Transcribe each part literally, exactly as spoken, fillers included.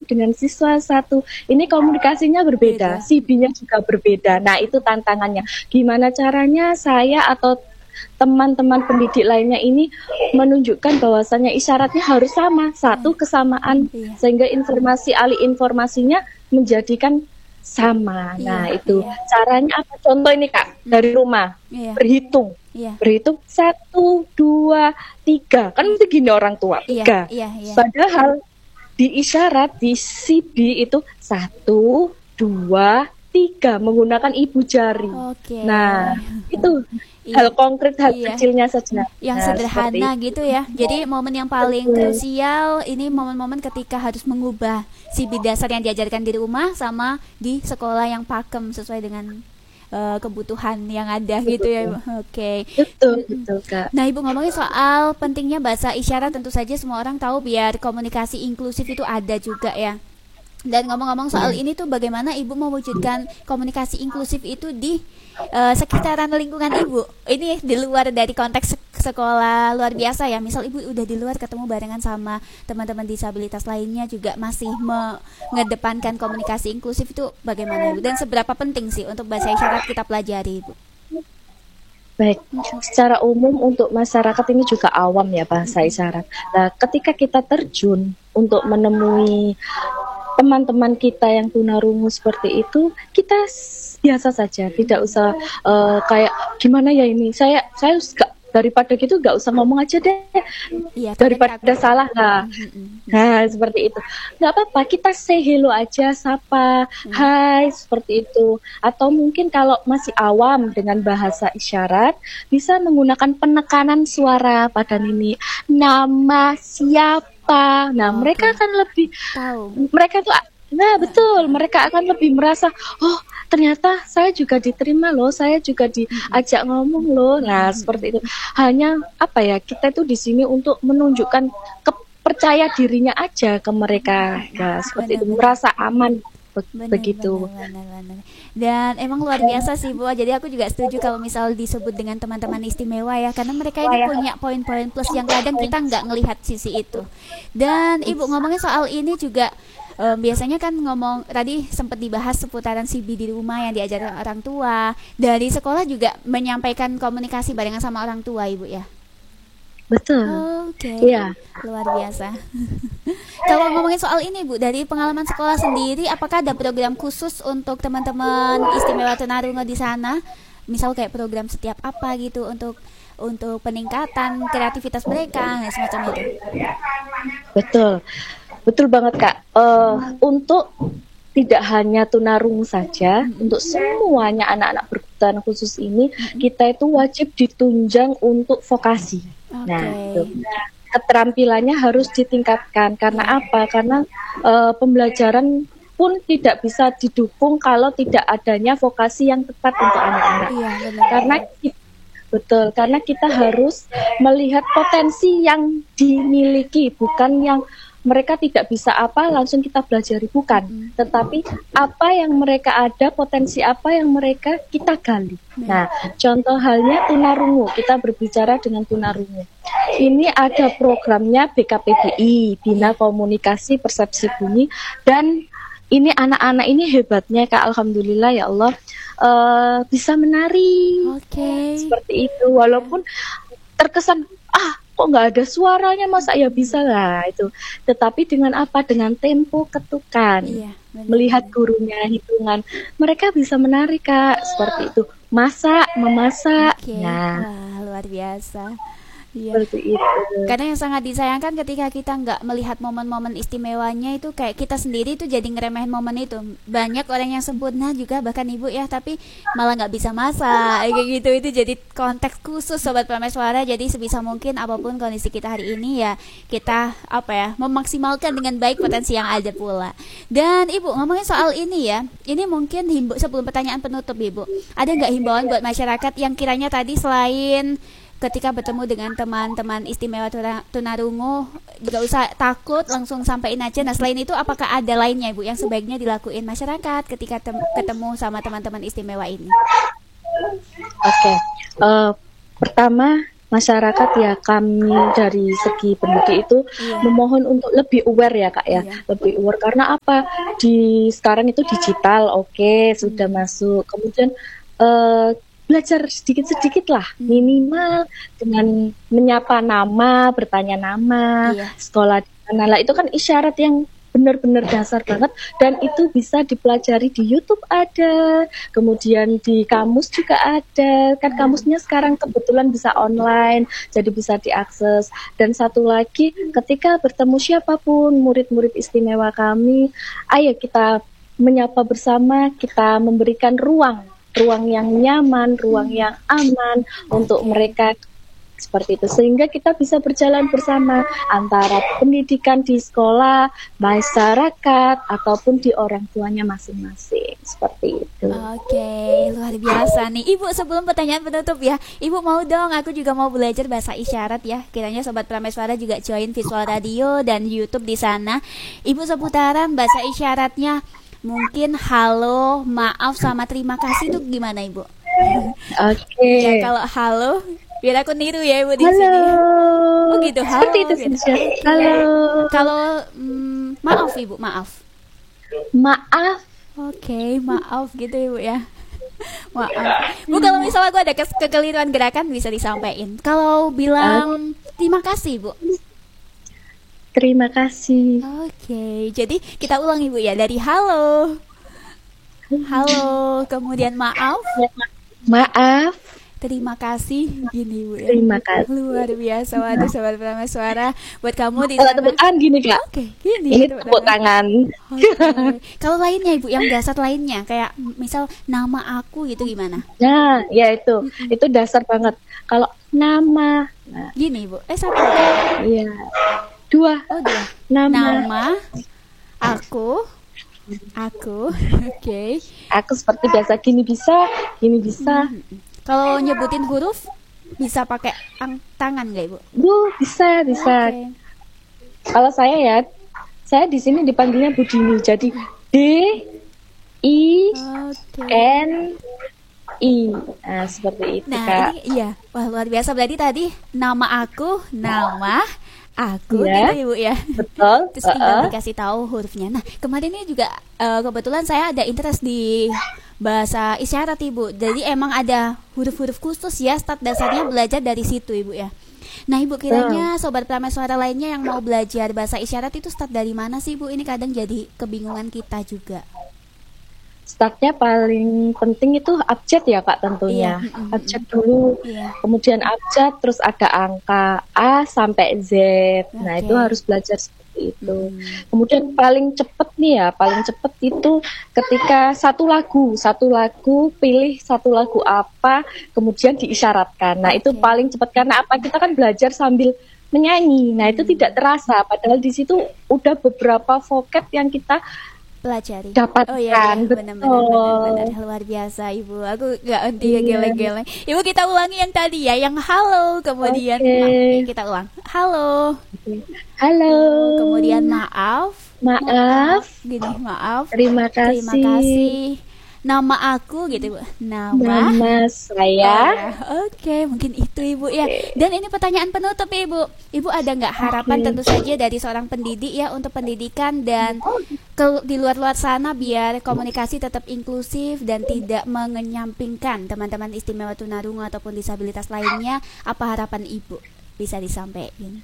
dengan siswa satu ini komunikasinya berbeda, Beda. si B-nya juga berbeda. Nah, itu tantangannya. Gimana caranya saya atau teman-teman pendidik lainnya ini menunjukkan bahwasannya isyaratnya harus sama, satu kesamaan, Iya. sehingga informasi alih informasinya menjadikan sama. Nah, Iya, itu iya. caranya apa? Contoh ini Kak, dari rumah, Iya. berhitung. Iya. Berhitung satu, dua, tiga. Kan mesti gini orang tua, Iya, tiga. iya, iya. Padahal di isyarat, di C B itu satu, dua, tiga. Menggunakan ibu jari. Oke. Nah, itu Iya. hal konkret, hal Iya. kecilnya saja. Yang Nah, sederhana seperti gitu ya. Jadi momen yang paling Betul. krusial ini momen-momen ketika harus mengubah C B dasar yang diajarkan di rumah sama di sekolah yang pakem sesuai dengan eh, kebutuhan yang ada gitu ya. Ibu. Oke. Betul, betul Kak. Nah, Ibu ngomongin soal pentingnya bahasa isyarat, tentu saja semua orang tahu biar komunikasi inklusif itu ada juga ya. Dan ngomong-ngomong soal ini tuh bagaimana Ibu mewujudkan komunikasi inklusif itu di eh, sekitaran lingkungan Ibu. Ini di luar dari konteks sek- sekolah luar biasa ya. Misal Ibu udah di luar ketemu barengan sama teman-teman disabilitas lainnya juga masih mengedepankan komunikasi inklusif, itu bagaimana Ibu? Dan seberapa penting sih untuk bahasa isyarat kita pelajari Ibu? Baik, secara umum untuk masyarakat ini juga awam ya bahasa isyarat. Nah, ketika kita terjun untuk menemui teman-teman kita yang tunarungu seperti itu, kita s- biasa saja, tidak usah eh, kayak gimana ya ini. Saya saya gak, daripada gitu nggak usah ngomong aja deh, Iya, kadang daripada takut. salah lah. Mm-mm. Nah, seperti itu. Nggak apa-apa, kita say hello aja, sapa, hai, seperti itu. Atau mungkin kalau masih awam dengan bahasa isyarat, bisa menggunakan penekanan suara pada ini. Nama siapa? Nah, Oke. mereka akan lebih, Tahu. mereka tuh, nah betul, mereka akan lebih merasa, oh ternyata saya juga diterima loh, saya juga diajak ngomong loh. Nah, seperti itu. Hanya apa ya, kita itu di sini untuk menunjukkan kepercaya dirinya aja ke mereka. Nah, seperti itu, Benar-benar. merasa aman be- Benar, begitu. benar, benar, benar. Dan emang luar biasa sih Bu. Jadi aku juga setuju kalau misal disebut dengan teman-teman istimewa ya, karena mereka ini punya poin-poin plus yang kadang kita nggak ngelihat sisi itu. Dan Ibu ngomongin soal ini juga, em, biasanya kan ngomong tadi sempat dibahas seputaran C B di rumah yang diajarkan orang tua. Dari sekolah juga menyampaikan komunikasi barengan sama orang tua Ibu ya. Betul. Oke. Iya. Luar biasa. Kalau ngomongin soal ini Bu, dari pengalaman sekolah sendiri, apakah ada program khusus untuk teman-teman istimewa tunarungu di sana? Misal kayak program setiap apa gitu untuk untuk peningkatan kreativitas mereka, nah, semacam itu. Betul, betul banget Kak. Eh, untuk tidak hanya tunarungu saja, untuk semuanya anak-anak berkebutuhan khusus ini, kita itu wajib ditunjang untuk vokasi. Nah, Oke. itu. Keterampilannya harus ditingkatkan. Karena apa? Karena eh, pembelajaran pun tidak bisa didukung kalau tidak adanya vokasi yang tepat untuk anak-anak. Iya, benar. Karena ki- betul, karena kita harus melihat potensi yang dimiliki, bukan yang mereka tidak bisa apa langsung kita pelajari, bukan, tetapi apa yang mereka ada, potensi apa yang mereka kita gali. Nah, contoh halnya tunarungu, kita berbicara dengan tunarungu. Ini ada programnya B K P B I, Bina Komunikasi Persepsi Bunyi, dan ini anak-anak ini hebatnya Kak, alhamdulillah ya Allah, eh, bisa menari. Oke. Seperti itu, walaupun terkesan ah kok nggak ada suaranya, masa ya bisa lah itu, tetapi dengan apa, dengan tempo ketukan, Iya, benar. melihat gurunya, hitungan, mereka bisa menari Kak, seperti itu, masak, memasak. Oke. Nah, Wah, luar biasa. Iya. seperti itu. Karena yang sangat disayangkan ketika kita nggak melihat momen-momen istimewanya itu, kayak kita sendiri itu jadi ngeremehin momen itu. Banyak orang yang sempurna juga, bahkan Ibu ya, tapi malah nggak bisa masak kayak gitu. Itu jadi konteks khusus Sobat Prameswara. Jadi sebisa mungkin apapun kondisi kita hari ini ya, kita apa ya, memaksimalkan dengan baik potensi yang ada pula. Dan Ibu ngomongin soal ini ya, ini mungkin himbo, sebelum pertanyaan penutup Ibu, ada nggak himbauan buat masyarakat yang kiranya tadi selain ketika bertemu dengan teman-teman istimewa tuna- tunarungu nggak usah takut, langsung sampaikan aja. Nah, selain itu apakah ada lainnya Ibu yang sebaiknya dilakuin masyarakat ketika tem- ketemu sama teman-teman istimewa ini? Oke, eh, pertama masyarakat ya, kami dari segi pendidik itu Iya. memohon untuk lebih aware ya Kak ya, Iya. lebih aware karena apa? Di sekarang itu digital, oke sudah masuk. Kemudian eh, belajar sedikit-sedikit lah, minimal dengan menyapa nama, bertanya nama, Iya. sekolah di mana. Lah itu kan isyarat yang benar-benar dasar banget, dan itu bisa dipelajari di YouTube ada, kemudian di kamus juga ada, kan kamusnya sekarang kebetulan bisa online, jadi bisa diakses. Dan satu lagi, ketika bertemu siapapun murid-murid istimewa kami, ayo kita menyapa bersama, kita memberikan ruang, ruang yang nyaman, ruang yang aman untuk mereka. Seperti itu, sehingga kita bisa berjalan bersama antara pendidikan di sekolah, masyarakat, ataupun di orang tuanya masing-masing. Seperti itu. Oke, luar biasa nih. Ibu, sebelum pertanyaan penutup ya, Ibu mau dong, aku juga mau belajar bahasa isyarat ya. Kiranya Sobat Prameswara juga join Visual Radio dan YouTube di sana. Ibu, seputaran bahasa isyaratnya, mungkin halo, maaf, sama terima kasih tuh gimana Ibu? Oke. Ya, kalau halo, biar aku niru ya Ibu di Halo. sini. Oh gitu, halo. Seperti itu gitu. saja. Halo. Kalau mm, maaf Ibu, maaf. Maaf. Oke, maaf gitu Ibu ya. Maaf. Bu, kalau misalnya aku ada ke kekeliruan gerakan bisa disampaikan. Kalau bilang terima kasih Bu. Terima kasih. Oke, jadi kita ulang Ibu ya, dari halo. Halo, kemudian maaf. Maaf. Terima kasih, gini Bu ya. Terima kasih. Luar biasa, waduh Sobat Prameswara. Buat kamu di Kalau sana. tepuk tangan gini Kak. Oke, gini. Ini tepuk tepuk tangan. tangan. Oke. Kalau lainnya Ibu, yang dasar lainnya, kayak misal nama aku gitu gimana? Nah, ya itu. Itu dasar banget. Kalau nama, nah, Gini Ibu, eh satu. iya. Dua. Oh dua. Nama. Nama, aku, aku, oke. Aku seperti biasa, gini bisa, gini bisa. Kalau nyebutin huruf bisa pakai ang- tangan nggak Ibu? Bu, bisa, bisa. Oke. Kalau saya ya, saya di sini dipanggilnya Budini. Jadi D I Oke. N I. Nah, seperti itu, Nah, Kak. ini iya. Wah, luar biasa. Berarti tadi nama aku, nama aku Iya. gitu Ibu ya. Betul. Terus tinggal Uh-uh. dikasih tahu hurufnya. Nah, kemarin ini juga eh, kebetulan saya ada interest di bahasa isyarat Ibu. Jadi emang ada huruf-huruf khusus ya, start dasarnya belajar dari situ Ibu ya. Nah Ibu, kiranya Sobat Prameswara lainnya yang mau belajar bahasa isyarat itu start dari mana sih Bu? Ini kadang jadi kebingungan kita juga. Startnya paling penting itu abjad ya Kak tentunya. Iya, mm-mm. Abjad dulu, Iya. kemudian abjad, terus ada angka A sampai Z. Nah, Oke. itu harus belajar seperti itu. Hmm. Kemudian paling cepet nih ya, paling cepet itu ketika satu lagu, satu lagu pilih satu lagu apa, kemudian diisyaratkan. Nah, itu Oke. paling cepet karena apa? Kita kan belajar sambil menyanyi. Nah, itu tidak terasa padahal di situ udah beberapa vocab yang kita Pelajari. dapatkan. Oh iya, iya. Betul. Benar, benar, benar, benar. Luar biasa Ibu. Aku nggak henti ya, Iya. geleng-geleng. Ibu, kita ulangi yang tadi ya, yang halo, kemudian Oke. maaf. Kita ulang. Halo. Halo. Kemudian maaf. Maaf. Gini, maaf. Terima kasih. Terima kasih. Nama aku gitu Bu. Nama. Nama saya. Oh, Oke, mungkin itu Ibu ya. Dan ini pertanyaan penutup Ibu. Ibu ada nggak harapan Oke. tentu saja dari seorang pendidik ya untuk pendidikan dan ke di luar-luar sana biar komunikasi tetap inklusif dan tidak mengenyampingkan teman-teman istimewa tunarungu ataupun disabilitas lainnya. Apa harapan Ibu? Bisa disampaikan.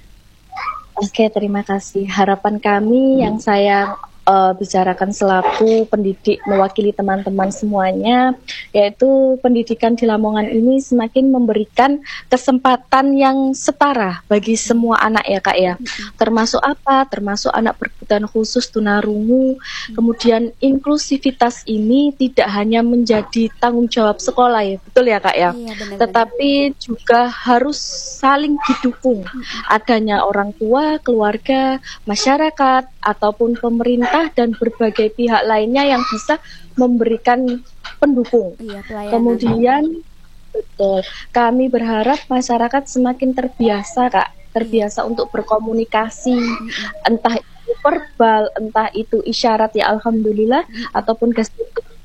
Oke, terima kasih. Harapan kami yang saya uh, bicarakan selaku pendidik mewakili teman-teman semuanya, yaitu pendidikan di Lamongan ini semakin memberikan kesempatan yang setara bagi semua anak ya Kak ya. Termasuk apa? Termasuk anak berkebutuhan khusus tunarungu. Kemudian inklusivitas ini tidak hanya menjadi tanggung jawab sekolah ya, betul ya Kak ya. Iya, benar-benar. Tetapi juga harus saling didukung. Adanya orang tua, keluarga, masyarakat, ataupun pemerintah dan berbagai pihak lainnya yang bisa memberikan pendukung. Iya, pelayanan. Kemudian, betul, kami berharap masyarakat semakin terbiasa Kak, terbiasa untuk berkomunikasi, entah itu verbal, entah itu isyarat ya alhamdulillah, ataupun gestur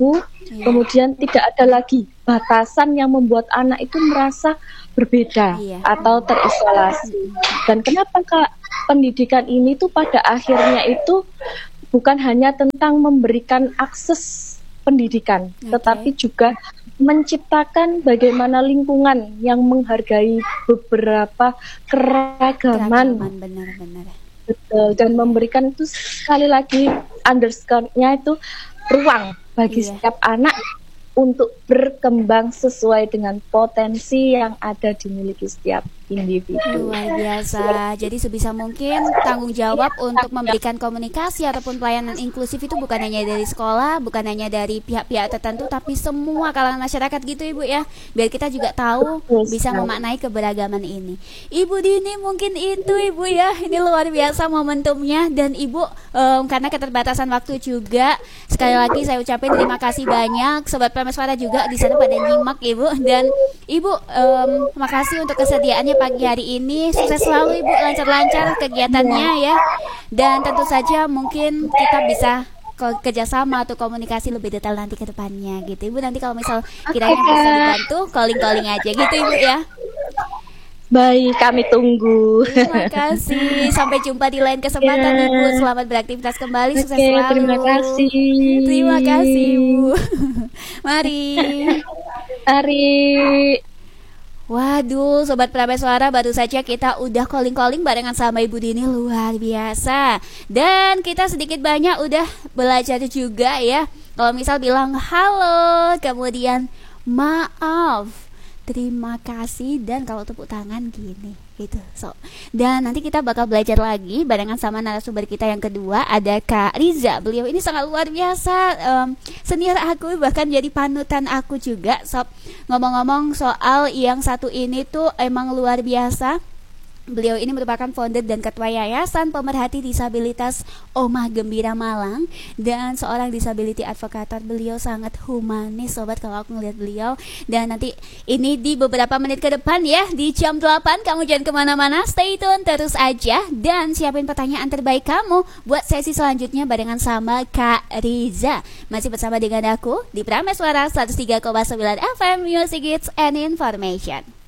ibu, yeah. Kemudian tidak ada lagi batasan yang membuat anak itu merasa berbeda yeah. atau terisolasi. Dan kenapa Kak pendidikan ini tuh pada akhirnya itu bukan hanya tentang memberikan akses pendidikan, okay. tetapi juga menciptakan bagaimana lingkungan yang menghargai beberapa keragaman, keragaman benar-benar. Betul, dan memberikan itu sekali lagi underscore-nya itu ruang bagi iya. setiap anak untuk berkembang sesuai dengan potensi yang ada dimiliki setiap individu. Luar biasa. Jadi sebisa mungkin tanggung jawab untuk memberikan komunikasi ataupun pelayanan inklusif itu bukan hanya dari sekolah, bukan hanya dari pihak-pihak tertentu, tapi semua kalangan masyarakat gitu Ibu ya. Biar kita juga tahu bisa memaknai keberagaman ini. Ibu Dini mungkin itu Ibu ya. Ini luar biasa momentumnya, dan Ibu um, karena keterbatasan waktu juga, sekali lagi saya ucapin terima kasih banyak. Sobat Prameswara juga di sana pada nyimak Ibu, dan Ibu um, makasih untuk kesediaannya pagi hari ini. Sukses selalu Ibu, lancar-lancar kegiatannya ya. Dan tentu saja mungkin kita bisa kerjasama atau komunikasi lebih detail nanti ke depannya gitu Ibu. Nanti kalau misal kiranya bisa dibantu, calling-calling aja gitu Ibu ya. Baik, kami tunggu. Terima kasih. Sampai jumpa di lain kesempatan yeah. Ibu. Selamat beraktivitas kembali. Sukses okay, selalu. Terima kasih. Terima kasih Ibu. Mari. Mari. Waduh, Sobat Prameswara, baru saja kita udah calling-calling barengan sama Ibu Dini, luar biasa. Dan kita sedikit banyak udah belajar juga ya. Kalau misal bilang halo, kemudian maaf, terima kasih, dan kalau tepuk tangan gini gitu. So, dan nanti kita bakal belajar lagi barengan sama narasumber kita yang kedua, ada Kak Riza. Beliau ini sangat luar biasa, um, senior aku, bahkan jadi panutan aku juga. So, ngomong-ngomong soal yang satu ini tuh emang luar biasa. Beliau ini merupakan founder dan ketua Yayasan Pemerhati Disabilitas Omah Gembira Malang, dan seorang disability advocator. Beliau sangat humanis Sobat kalau aku ngeliat beliau. Dan nanti ini di beberapa menit ke depan ya, di jam delapan, kamu jangan kemana-mana, stay tune terus aja. Dan siapin pertanyaan terbaik kamu buat sesi selanjutnya barengan sama Kak Riza. Masih bersama dengan aku di Prameswara seratus tiga koma sembilan F M, Music Hits and Information.